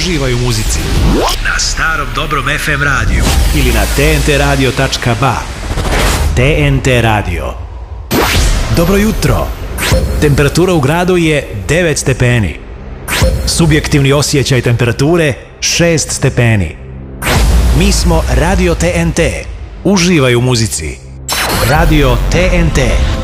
Uživaj u muzici na starom dobrom FM radiju ili na tntradio.ba. TNT radio. Dobro jutro. Temperatura u gradu je 9 stepeni. Subjektivni osjećaj temperature 6 stepeni. Mi smo Radio TNT. Uživaj u muzici. Radio TNT.